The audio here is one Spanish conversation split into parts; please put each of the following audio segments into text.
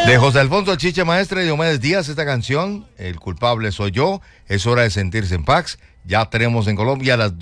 De José Alfonso Chiche Maestre y Diomedes Díaz, esta canción, El culpable soy yo, es hora de sentirse en paz. Ya tenemos en Colombia a las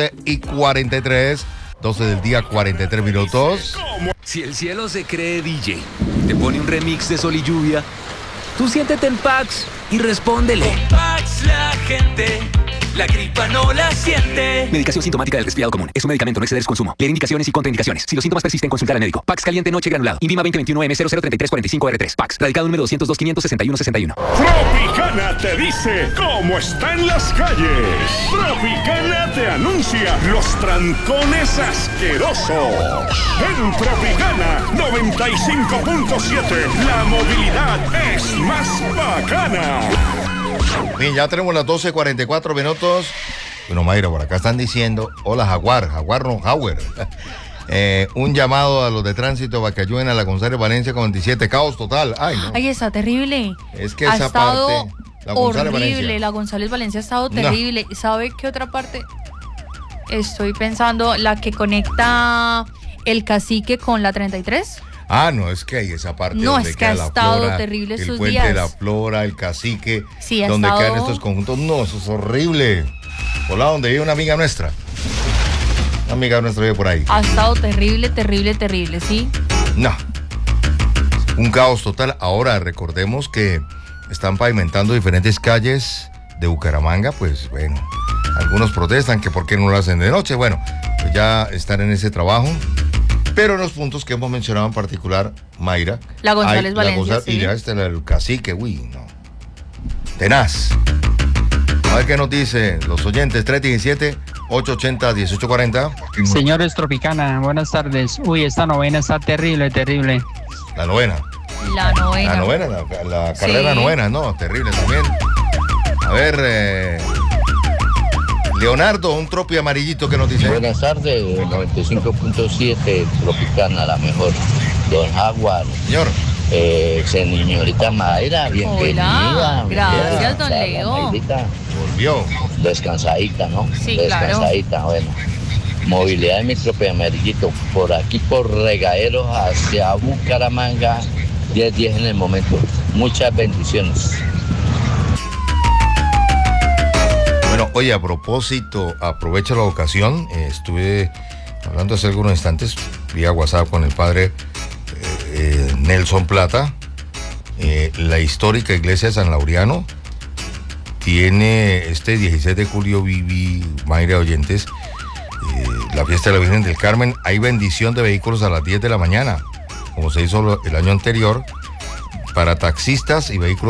12:43, 12 del día, 43 minutos. Si el cielo se cree DJ, te pone un remix de Sol y Lluvia, tú siéntete en Pax y respóndele. Con Pax la gente, la gripa no la siente. Medicación sintomática del resfriado común. Es un medicamento, no exceder su consumo. Leer indicaciones y contraindicaciones. Si los síntomas persisten, consultar al médico. Pax caliente noche granulado. Invima 2021M003345R3. Pax. Radicado número 202-561-61. Tropicana te dice cómo están las calles. Tropicana te anuncia los trancones asquerosos. En Tropicana 95.7, la movilidad es más bacana. Bien, ya tenemos las 12:44 minutos. Bueno, Mayra, por acá están diciendo, hola Jaguar no Hauer. Un llamado a los de tránsito para que ayuden a la González Valencia con 27, caos total. Ay, no. Ay, está terrible. Es que ha esa estado parte, la González horrible, Valencia. la González Valencia ha estado terrible. ¿Sabe qué otra parte? Estoy pensando, la que conecta el Cacique con la 33. Ah, no, es que hay esa parte No, donde es que ha queda la estado Flora, terrible el estos puente días. de la Flora, el Cacique, Sí, ha donde estado... quedan estos conjuntos. No, eso es horrible. Por la donde vive una amiga nuestra. Una amiga nuestra vive por ahí. Ha estado terrible, terrible, terrible, ¿sí? No. Un caos total. Ahora recordemos que están pavimentando diferentes calles de Bucaramanga. Pues bueno, algunos protestan que por qué no lo hacen de noche. Bueno, pues ya están en ese trabajo. Pero en los puntos que hemos mencionado en particular, Mayra. La González Valencia, sí. Y ya está el Cacique, uy, no. Tenaz. A ver qué nos dice los oyentes. 317-880-1840. Señores Tropicana, buenas tardes. Uy, esta novena está terrible, terrible. La novena. La novena. La novena, la carrera Sí. novena, no, terrible también. A ver, Leonardo, un tropi amarillito que nos dice. Buenas tardes, 95.7 Tropicana, la mejor. Don Jaguar. Señor. Señorita Mayra, bienvenida. Hola, gracias, don Leo. Mayrita, Volvió. descansadita, ¿no? Sí, descansadita, bueno. Movilidad de mi tropi amarillito. Por aquí, por Regaderos hacia Bucaramanga, 10-10 en el momento. Muchas bendiciones. Bueno, oye, a propósito, aprovecho la ocasión, estuve hablando hace algunos instantes vía WhatsApp con el padre Nelson Plata. La histórica iglesia de San Laureano tiene este 16 de julio, Mayra oyentes, la fiesta de la Virgen del Carmen. Hay bendición de vehículos a las 10 de la mañana, como se hizo el año anterior, para taxistas y vehículos